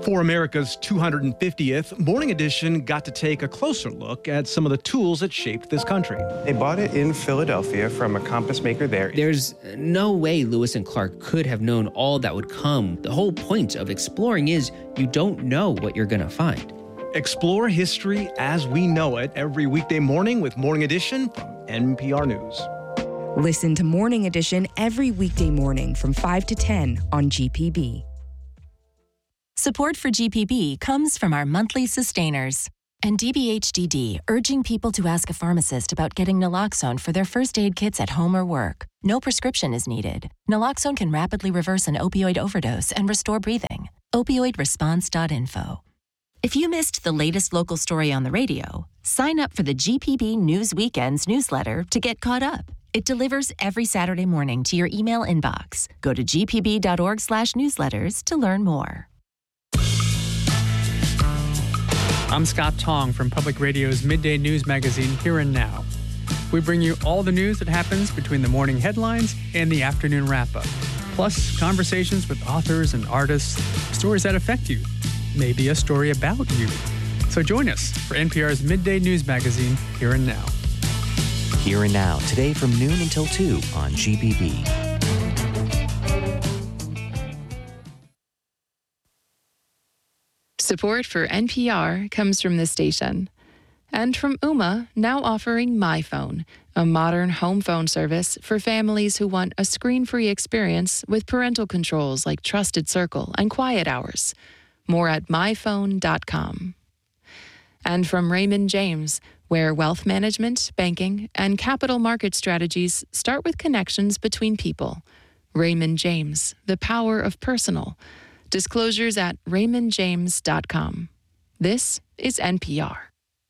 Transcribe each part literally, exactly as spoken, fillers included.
For America's two hundred fiftieth, Morning Edition got to take a closer look at some of the tools that shaped this country. They bought it in Philadelphia from a compass maker there. There's no way Lewis and Clark could have known all that would come. The whole point of exploring is you don't know what you're going to find. Explore history as we know it every weekday morning with Morning Edition from N P R News. Listen to Morning Edition every weekday morning from five to ten on G P B. Support for G P B comes from our monthly sustainers and D B H D D, urging people to ask a pharmacist about getting naloxone for their first aid kits at home or work. No prescription is needed. Naloxone can rapidly reverse an opioid overdose and restore breathing. opioid response dot info. If you missed the latest local story on the radio, sign up for the G P B News Weekends newsletter to get caught up. It delivers every Saturday morning to your email inbox. Go to g p b dot org slash newsletters to learn more. I'm Scott Tong from Public Radio's Midday News Magazine, Here and Now. We bring you all the news that happens between the morning headlines and the afternoon wrap-up, plus conversations with authors and artists, stories that affect you, maybe a story about you. So join us for N P R's Midday News Magazine, Here and Now. Here and Now, today from noon until two on G P B. Support for N P R comes from this station and from Ooma, now offering MyPhone, a modern home phone service for families who want a screen-free experience with parental controls like Trusted Circle and Quiet Hours. More at my phone dot com. And from Raymond James, where wealth management, banking, and capital market strategies start with connections between people. Raymond James, the power of personal. Disclosures at raymond james dot com. This is N P R.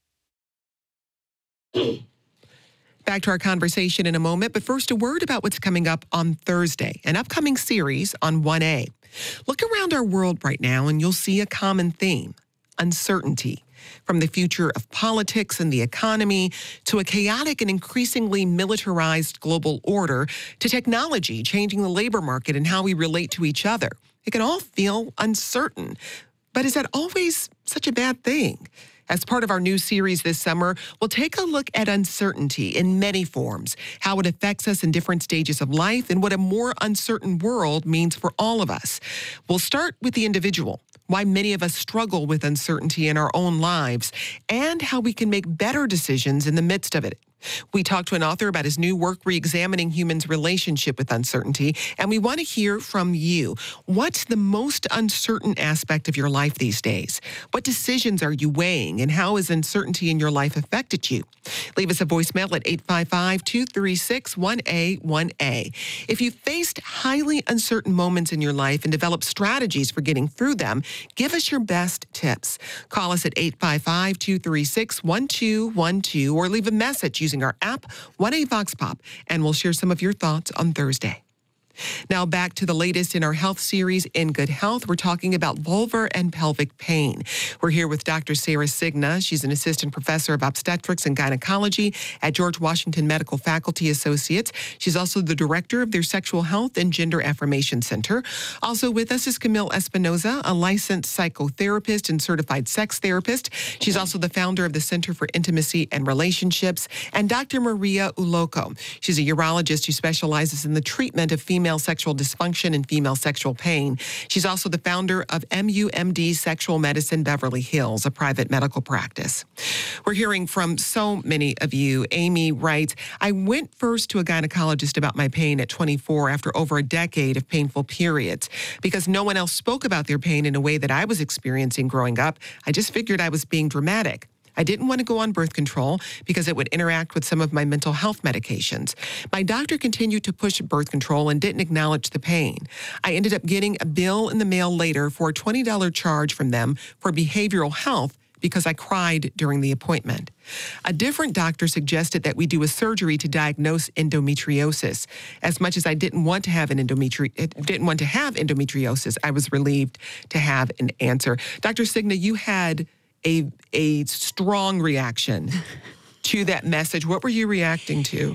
Back to our conversation in a moment, but first a word about what's coming up on Thursday, an upcoming series on one A. Look around our world right now and you'll see a common theme: uncertainty. From the future of politics and the economy to a chaotic and increasingly militarized global order to technology changing the labor market and how we relate to each other. It can all feel uncertain. But is that always such a bad thing? As part of our new series this summer, we'll take a look at uncertainty in many forms, how it affects us in different stages of life, and what a more uncertain world means for all of us. We'll start with the individual, why many of us struggle with uncertainty in our own lives, and how we can make better decisions in the midst of it. We talked to an author about his new work re-examining humans' relationship with uncertainty, and we want to hear from you. What's the most uncertain aspect of your life these days? What decisions are you weighing, and how has uncertainty in your life affected you? Leave us a voicemail at eight five five, two three six, one A one A. If you've faced highly uncertain moments in your life and developed strategies for getting through them, give us your best tips. Call us at eight five five, two three six, one two one two or leave a message using our app, one A Vox Pop, and we'll share some of your thoughts on Thursday. Now back to the latest in our health series, In Good Health. We're talking about vulvar and pelvic pain. We're here with Doctor Sarah Cigna. She's an assistant professor of obstetrics and gynecology at George Washington Medical Faculty Associates. She's also the director of their Sexual Health and Gender Affirmation Center. Also with us is Camille Espinoza, a licensed psychotherapist and certified sex therapist. She's also the founder of the Center for Intimacy and Relationships. And Doctor Maria Ulloco. She's a urologist who specializes in the treatment of female sexual dysfunction and female sexual pain. She's also the founder of M U M D Sexual Medicine Beverly Hills, a private medical practice. We're hearing from so many of you. Amy writes, I went first to a gynecologist about my pain at twenty-four after over a decade of painful periods. Because no one else spoke about their pain in a way that I was experiencing growing up, I just figured I was being dramatic. I didn't want to go on birth control because it would interact with some of my mental health medications. My doctor continued to push birth control and didn't acknowledge the pain. I ended up getting a bill in the mail later for a twenty dollars charge from them for behavioral health because I cried during the appointment. A different doctor suggested that we do a surgery to diagnose endometriosis. As much as I didn't want to have an endometri- didn't want to have endometriosis, I was relieved to have an answer. Doctor Cigna, you had a a strong reaction to that message. What were you reacting to?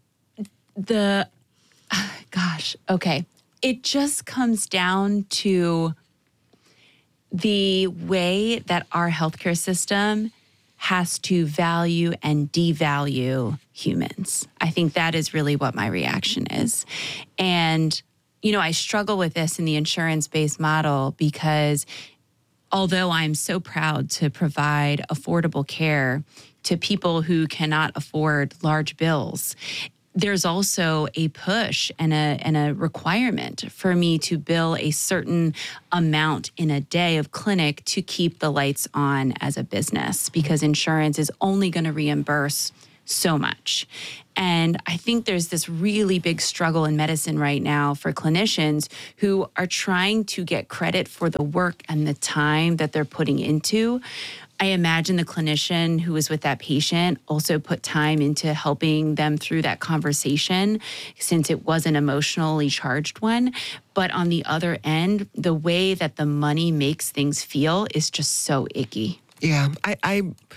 The, gosh, okay. It just comes down to the way that our healthcare system has to value and devalue humans. I think that is really what my reaction is. And, you know, I struggle with this in the insurance-based model because although I'm so proud to provide affordable care to people who cannot afford large bills, there's also a push and a and a requirement for me to bill a certain amount in a day of clinic to keep the lights on as a business, because insurance is only going to reimburse so much. And I think there's this really big struggle in medicine right now for clinicians who are trying to get credit for the work and the time that they're putting into. I imagine the clinician who was with that patient also put time into helping them through that conversation, since it was an emotionally charged one. But on the other end, the way that the money makes things feel is just so icky. Yeah, I, I,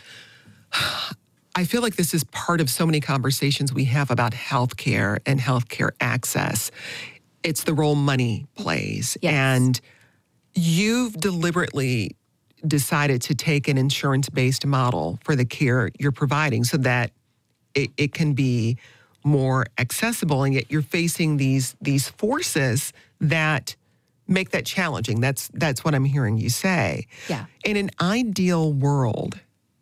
I feel like this is part of so many conversations we have about healthcare and healthcare access. It's the role money plays. Yes. And you've deliberately decided to take an insurance-based model for the care you're providing so that it, it can be more accessible, and yet you're facing these these forces that make that challenging. That's that's what I'm hearing you say. Yeah. In an ideal world,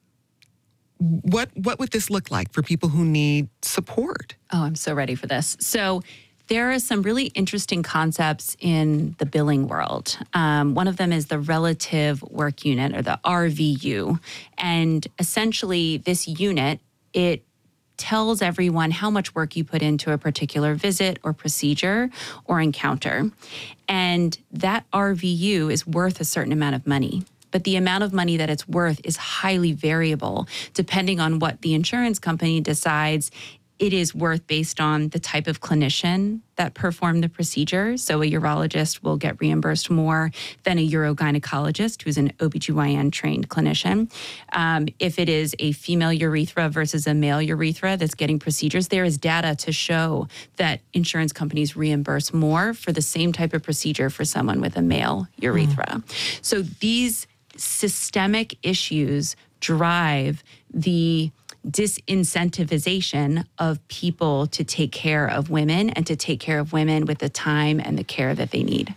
what what would this look like for people who need support? Oh, I'm so ready for this. So there are some really interesting concepts in the billing world. Um, one of them is the relative work unit, or the R V U. And essentially this unit, it tells everyone how much work you put into a particular visit or procedure or encounter. And that R V U is worth a certain amount of money. But the amount of money that it's worth is highly variable depending on what the insurance company decides it is worth based on the type of clinician that performed the procedure. So a urologist will get reimbursed more than a urogynecologist, who's an O B G Y N trained clinician. Um, if it is a female urethra versus a male urethra that's getting procedures, there is data to show that insurance companies reimburse more for the same type of procedure for someone with a male urethra. Mm. So these systemic issues drive the disincentivization of people to take care of women and to take care of women with the time and the care that they need.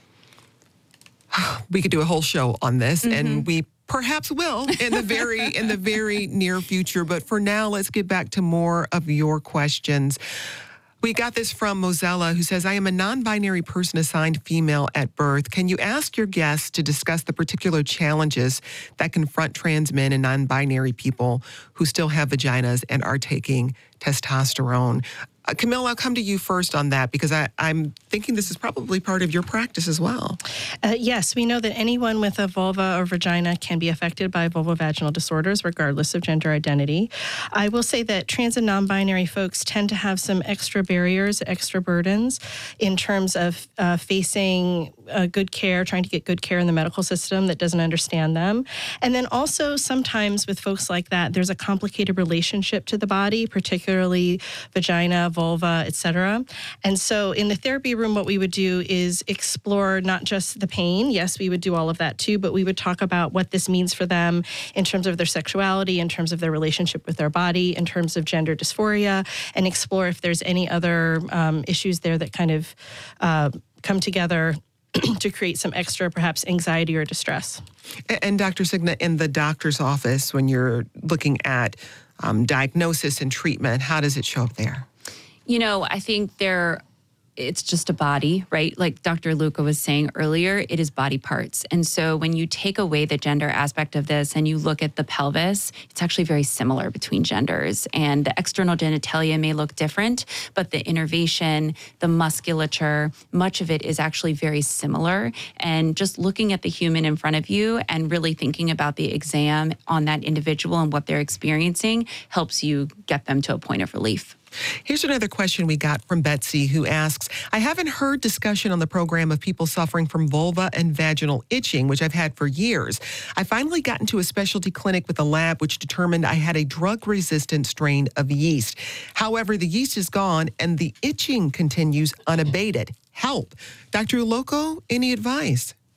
We could do a whole show on this, mm-hmm. and we perhaps will in the very in the very near future. But for now, let's get back to more of your questions. We got this from Mozella, who says, I am a non-binary person assigned female at birth. Can you ask your guests to discuss the particular challenges that confront trans men and non-binary people who still have vaginas and are taking testosterone? Uh, Camille, I'll come to you first on that, because I, I'm thinking this is probably part of your practice as well. Uh, yes, we know that anyone with a vulva or vagina can be affected by vulvovaginal disorders, regardless of gender identity. I will say that trans and non-binary folks tend to have some extra barriers, extra burdens in terms of uh, facing uh, good care, trying to get good care in the medical system that doesn't understand them. And then also sometimes with folks like that, there's a complicated relationship to the body, particularly vagina, vulva, et cetera. And so in the therapy room, what we would do is explore not just the pain. Yes, we would do all of that too, but we would talk about what this means for them in terms of their sexuality, in terms of their relationship with their body, in terms of gender dysphoria, and explore if there's any other um, issues there that kind of uh, come together to create some extra, perhaps, anxiety or distress. And, and Doctor Cigna, in the doctor's office, when you're looking at um, diagnosis and treatment, how does it show up there? You know, I think there, it's just a body, right? Like Doctor Luca was saying earlier, it is body parts. And so when you take away the gender aspect of this and you look at the pelvis, it's actually very similar between genders. And the external genitalia may look different, but the innervation, the musculature, much of it is actually very similar. And just looking at the human in front of you and really thinking about the exam on that individual and what they're experiencing helps you get them to a point of relief. Here's another question we got from Betsy, who asks, I haven't heard discussion on the program of people suffering from vulva and vaginal itching, which I've had for years. I finally got into a specialty clinic with a lab which determined I had a drug-resistant strain of yeast. However, the yeast is gone and the itching continues unabated. Help. Doctor Uloko, any advice?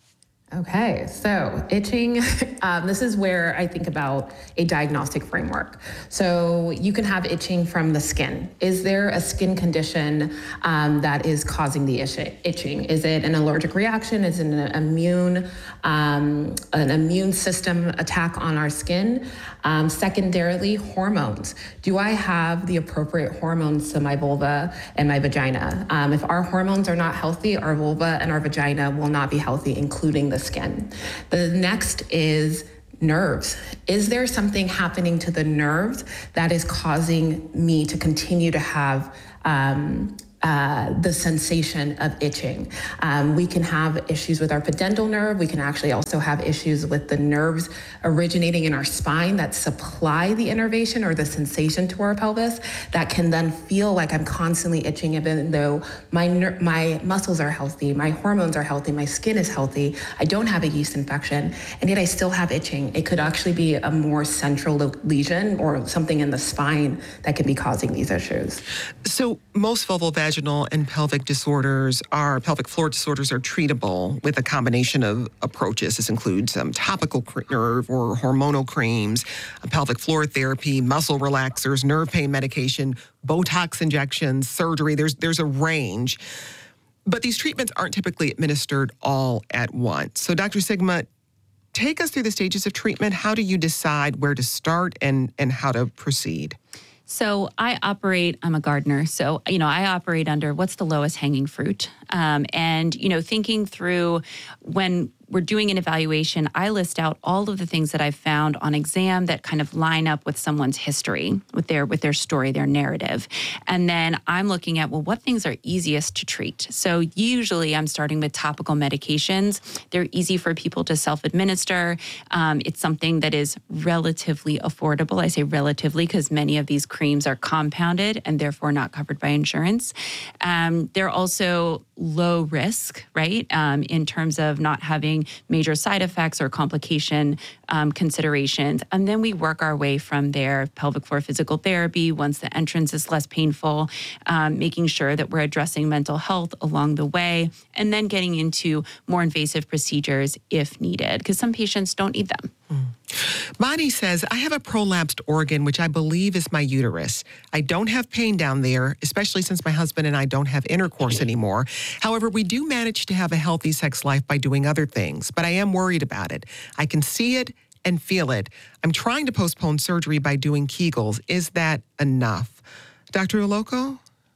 Okay, so itching, um, this is where I think about a diagnostic framework. So you can have itching from the skin. Is there a skin condition um, that is causing the itching? Is it an allergic reaction? Is it an immune, um, an immune system attack on our skin? Um, secondarily, hormones. Do I have the appropriate hormones to my vulva and my vagina? Um, if our hormones are not healthy, our vulva and our vagina will not be healthy, including the skin. The next is nerves. Is there something happening to the nerves that is causing me to continue to have um, uh, the sensation of itching? Um, we can have issues with our pudendal nerve. We can actually also have issues with the nerves originating in our spine that supply the innervation or the sensation to our pelvis that can then feel like I'm constantly itching even though my ner- my muscles are healthy, my hormones are healthy, my skin is healthy, I don't have a yeast infection, and yet I still have itching. It could actually be a more central lesion or something in the spine that could be causing these issues. So most vulvovaginal and pelvic disorders are, pelvic floor disorders are treatable with a combination of approaches. This includes um, topical nerve or hormonal creams, pelvic floor therapy, muscle relaxers, nerve pain medication, Botox injections, surgery. There's, there's a range. But these treatments aren't typically administered all at once. So Doctor Sigma, take us through the stages of treatment. How do you decide where to start and, and how to proceed? So I operate, I'm a gardener, so, you know, I operate under what's the lowest hanging fruit. Um, and, you know, thinking through when we're doing an evaluation, I list out all of the things that I've found on exam that kind of line up with someone's history, with their with their story, their narrative. And then I'm looking at, well, what things are easiest to treat? So usually I'm starting with topical medications. They're easy for people to self-administer. Um, it's something that is relatively affordable. I say relatively because many of these creams are compounded and therefore not covered by insurance. Um, they're also low risk, right, um, in terms of not having major side effects or complication um, considerations. And then we work our way from there, pelvic floor physical therapy, once the entrance is less painful, um, making sure that we're addressing mental health along the way, and then getting into more invasive procedures if needed, because some patients don't need them. Mm. Bonnie says, I have a prolapsed organ, which I believe is my uterus. I don't have pain down there, especially since my husband and I don't have intercourse anymore. However, we do manage to have a healthy sex life by doing other things, but I am worried about it. I can see it and feel it. I'm trying to postpone surgery by doing Kegels. Is that enough? Doctor Uloko?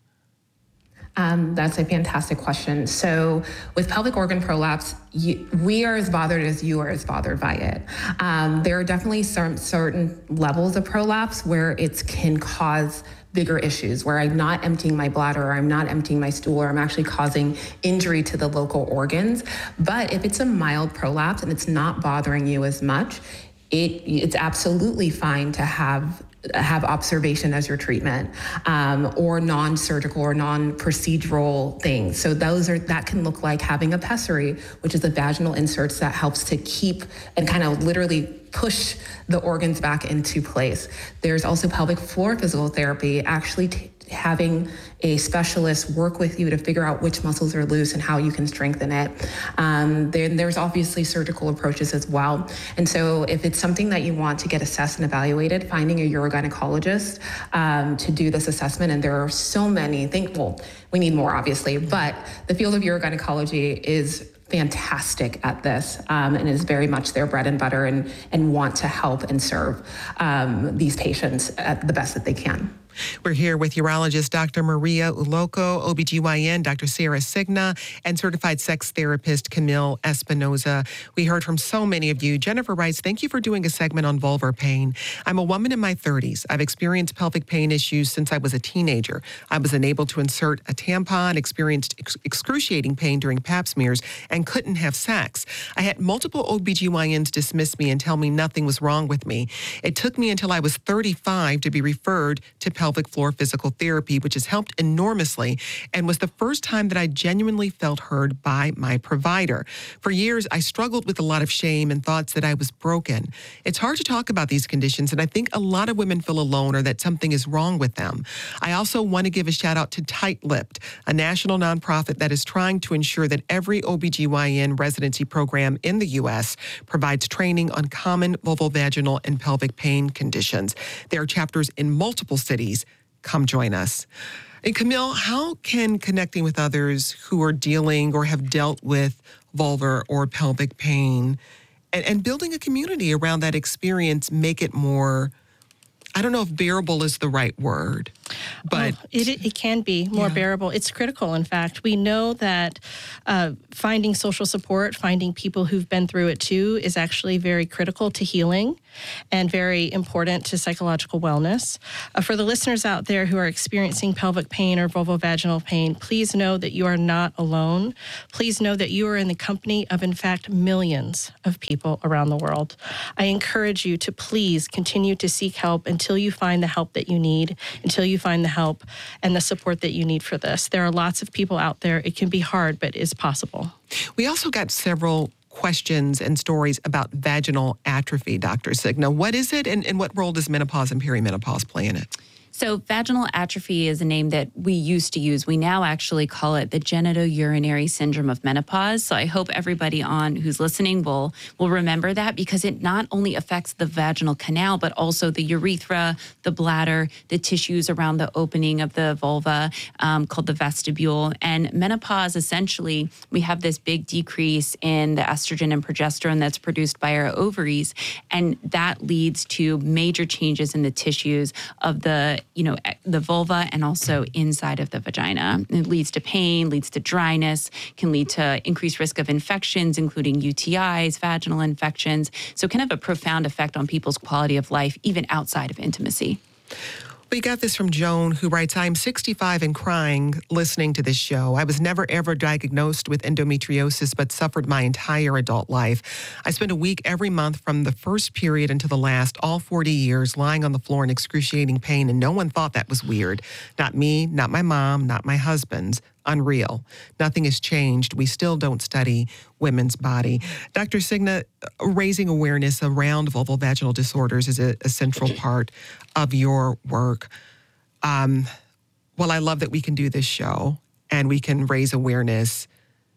Um, that's a fantastic question. So with pelvic organ prolapse, you, we are as bothered as you are as bothered by it. Um, there are definitely some certain levels of prolapse where it can cause bigger issues, where I'm not emptying my bladder or I'm not emptying my stool or I'm actually causing injury to the local organs. But if it's a mild prolapse and it's not bothering you as much, it, it's absolutely fine to have have observation as your treatment, um, or non-surgical or non-procedural things. So those are that can look like having a pessary, which is the vaginal inserts that helps to keep and kind of literally push the organs back into place. There's also pelvic floor physical therapy, actually t- having a specialist work with you to figure out which muscles are loose and how you can strengthen it. Um, then there's obviously surgical approaches as well. And so if it's something that you want to get assessed and evaluated, finding a urogynecologist um, to do this assessment, and there are so many, think, well, we need more obviously, but the field of urogynecology is fantastic at this um, and is very much their bread and butter and, and want to help and serve um, these patients at the best that they can. We're here with urologist Doctor Maria Uloko, O B G Y N Doctor Sarah Signa, and certified sex therapist Camille Espinoza. We heard from so many of you. Jennifer writes, thank you for doing a segment on vulvar pain. I'm a woman in my thirties. I've experienced pelvic pain issues since I was a teenager. I was unable to insert a tampon, experienced ex- excruciating pain during pap smears, and couldn't have sex. I had multiple O B G Y Ns dismiss me and tell me nothing was wrong with me. It took me until I was thirty-five to be referred to pelvic pelvic floor physical therapy, which has helped enormously and was the first time that I genuinely felt heard by my provider. For years, I struggled with a lot of shame and thoughts that I was broken. It's hard to talk about these conditions, and I think a lot of women feel alone or that something is wrong with them. I also want to give a shout out to Tight-Lipped, a national nonprofit that is trying to ensure that every O B G Y N residency program in the U S provides training on common vulvovaginal and pelvic pain conditions. There are chapters in multiple cities. Come join us. And Camille, how can connecting with others who are dealing or have dealt with vulvar or pelvic pain and, and building a community around that experience make it more, I don't know if bearable is the right word, but oh, it, it can be more yeah. bearable. It's critical, in fact. We know that uh, finding social support, finding people who've been through it too, is actually very critical to healing and very important to psychological wellness. Uh, for the listeners out there who are experiencing pelvic pain or vulvovaginal pain, please know that you are not alone. Please know that you are in the company of, in fact, millions of people around the world. I encourage you to please continue to seek help until you find the help that you need, until you find the help and the support that you need for this. There are lots of people out there. It can be hard, but it's possible. We also got several questions and stories about vaginal atrophy, Doctor Cigna. What is it, and, and what role does menopause and perimenopause play in it? So vaginal atrophy is a name that we used to use. We now actually call it the genitourinary syndrome of menopause. So I hope everybody on who's listening will will remember that, because it not only affects the vaginal canal, but also the urethra, the bladder, the tissues around the opening of the vulva, um, called the vestibule. And menopause, essentially, we have this big decrease in the estrogen and progesterone that's produced by our ovaries. And that leads to major changes in the tissues of the you know, the vulva and also inside of the vagina. It leads to pain, leads to dryness, can lead to increased risk of infections, including U T Is, vaginal infections. So it can have a profound effect on people's quality of life, even outside of intimacy. We got this from Joan, who writes, I'm sixty-five and crying listening to this show. I was never ever diagnosed with endometriosis, but suffered my entire adult life. I spent a week every month from the first period until the last, all forty years, lying on the floor in excruciating pain, and no one thought that was weird. Not me, not my mom, not my husband's. Unreal. Nothing has changed. We still don't study women's body. Doctor Cigna, raising awareness around vulvovaginal disorders is a, a central part of your work. Um, well, I love that we can do this show and we can raise awareness.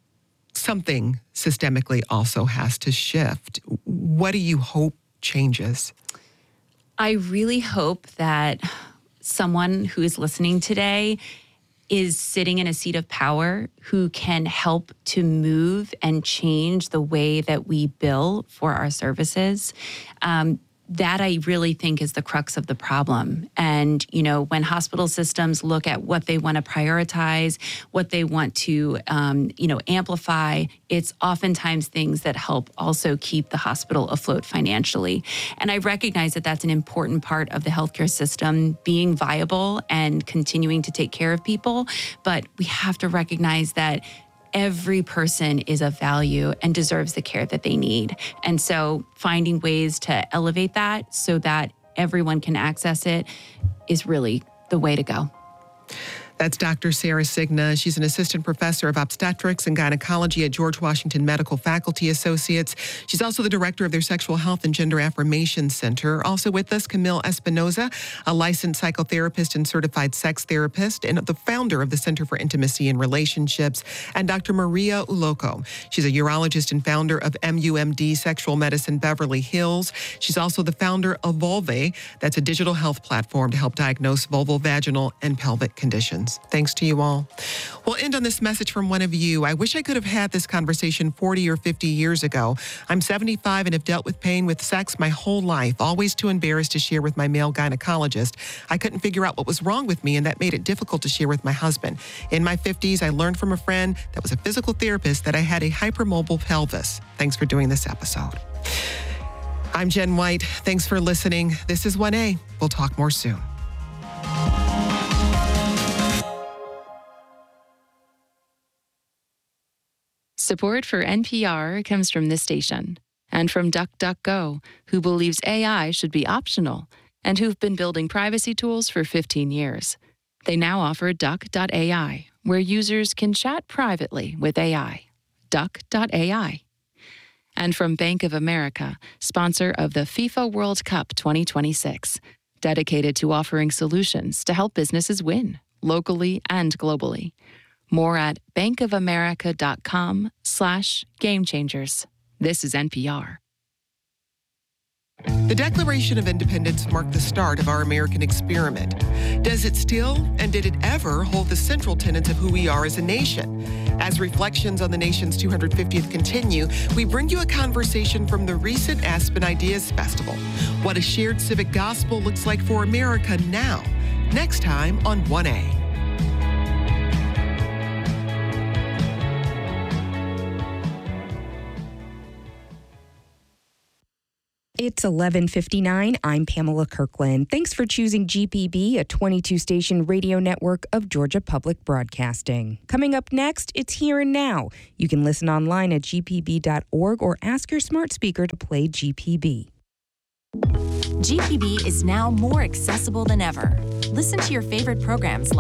Something systemically also has to shift. What do you hope changes? I really hope that someone who is listening today is sitting in a seat of power who can help to move and change the way that we bill for our services. Um, that I really think is the crux of the problem. And, you know, when hospital systems look at what they want to prioritize, what they want to, um, you know, amplify, it's oftentimes things that help also keep the hospital afloat financially. And I recognize that that's an important part of the healthcare system being viable and continuing to take care of people. But we have to recognize that every person is of value and deserves the care that they need. And so finding ways to elevate that so that everyone can access it is really the way to go. That's Doctor Sarah Cigna. She's an assistant professor of obstetrics and gynecology at George Washington Medical Faculty Associates. She's also the director of their Sexual Health and Gender Affirmation Center. Also with us, Camille Espinoza, a licensed psychotherapist and certified sex therapist, and the founder of the Center for Intimacy and Relationships, and Doctor Maria Ulloco. She's a urologist and founder of M U M D Sexual Medicine Beverly Hills. She's also the founder of Vulvae. That's a digital health platform to help diagnose vulvovaginal and pelvic conditions. Thanks to you all. We'll end on this message from one of you. I wish I could have had this conversation forty or fifty years ago. I'm seventy-five and have dealt with pain with sex my whole life, always too embarrassed to share with my male gynecologist. I couldn't figure out what was wrong with me, and that made it difficult to share with my husband. In my fifties, I learned from a friend that was a physical therapist that I had a hypermobile pelvis. Thanks for doing this episode. I'm Jen White. Thanks for listening. This is one A. We'll talk more soon. Support for N P R comes from this station and from DuckDuckGo, who believes A I should be optional and who've been building privacy tools for fifteen years. They now offer Duck dot A I, where users can chat privately with A I. Duck dot A I. And from Bank of America, sponsor of the FIFA World Cup twenty twenty-six, dedicated to offering solutions to help businesses win, locally and globally. More at bankofamerica.com slash game changers. This is N P R. The Declaration of Independence marked the start of our American experiment. Does it still, and did it ever, hold the central tenets of who we are as a nation? As reflections on the nation's two hundred fiftieth continue, we bring you a conversation from the recent Aspen Ideas Festival. What a shared civic gospel looks like for America now. Next time on one A. It's eleven fifty-nine. I'm Pamela Kirkland. Thanks for choosing G P B, a twenty-two station radio network of Georgia Public Broadcasting. Coming up next, it's Here and Now. You can listen online at g p b dot org or ask your smart speaker to play G P B. G P B is now more accessible than ever. Listen to your favorite programs